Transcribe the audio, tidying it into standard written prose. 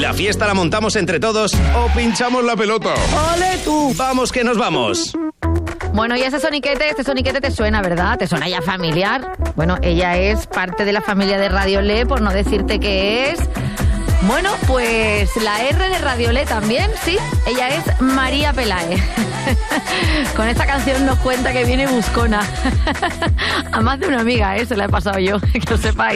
¿La fiesta la montamos entre todos o pinchamos la pelota? ¡Ole tú! ¡Vamos que nos vamos! Bueno, y este soniquete te suena, ¿verdad? ¿Te suena ya familiar? Bueno, ella es parte de la familia de Radiolé, por no decirte que es... Bueno, pues la R de Radiolé también, sí. Ella es María Peláez. Con esta canción nos cuenta que viene buscona. A más de una amiga, se la he pasado yo, que lo sepáis.